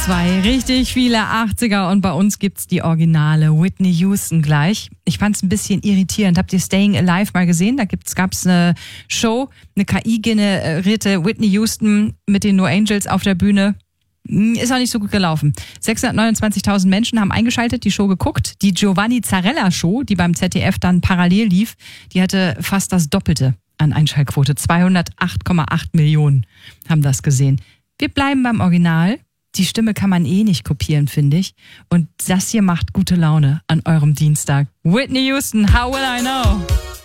Zwei richtig viele 80er und bei uns gibt's die originale Whitney Houston gleich. Ich fand's ein bisschen irritierend. Habt ihr Staying Alive mal gesehen? Da gab's eine Show, eine KI-generierte Whitney Houston mit den No Angels auf der Bühne. Ist auch nicht so gut gelaufen. 629.000 Menschen haben eingeschaltet, die Show geguckt. Die Giovanni Zarella Show, die beim ZDF dann parallel lief, die hatte fast das Doppelte an Einschaltquote. 208,8 Millionen haben das gesehen. Wir bleiben beim Original. Die Stimme kann man eh nicht kopieren, finde ich. Und das hier macht gute Laune an eurem Dienstag. Whitney Houston, How Will I Know?